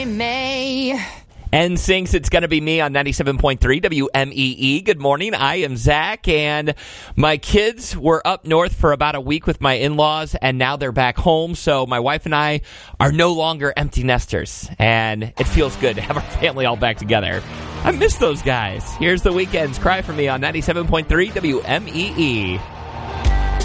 May. NSYNC's It's Gonna Be Me on 97.3 WMEE. Good morning. I am Zach, and my kids were up north for about a week with my in-laws, and now they're back home. So my wife and I are no longer empty nesters, and it feels good to have our family all back together. I miss those guys. Here's The Weeknd's Cry For Me on 97.3 WMEE.